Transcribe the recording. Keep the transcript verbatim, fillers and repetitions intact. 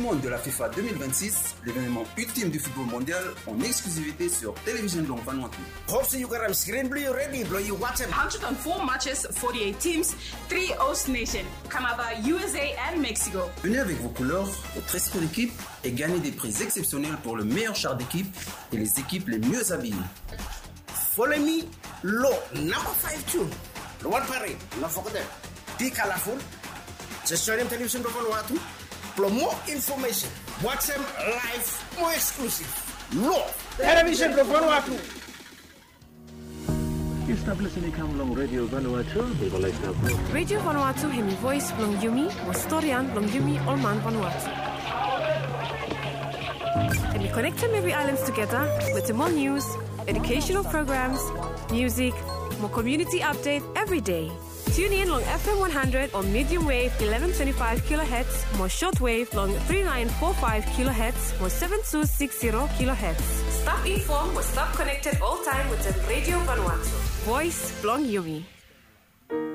Monde de la FIFA deux mille vingt-six, l'événement ultime du football mondial en exclusivité sur Télévision Long Vanuatu. Hopsi you got screen blue ready, blow you watch one hundred four matches, forty-eight teams, three host nations, Canada, U S A and Mexico. Venez avec vos couleurs, votre esprit d'équipe et gagnez des prix exceptionnels pour le meilleur char d'équipe et les équipes les mieux habillées. Follow me, low number five two. The one parade, not forget. Be colorful. Just show them Television Long Vanuatu. For more information, watch them live, more exclusive. Low Television Long Vanuatu. You stop listening to Long Radio Vanuatu, people like that. Radio Vanuatu, Hemi Voice, Long Yumi, Mostorian, Long Yumi, Olman Vanuatu. And we connect every islands together with more news, educational programs, music, more community update every day. Tune in long F M one hundred or medium wave eleven twenty-five kilohertz, more shortwave long thirty-nine forty-five kilohertz, more seven two six zero kilohertz. Stop informed or stop connected all time with the Radio Vanuatu. Voice Long Yumi.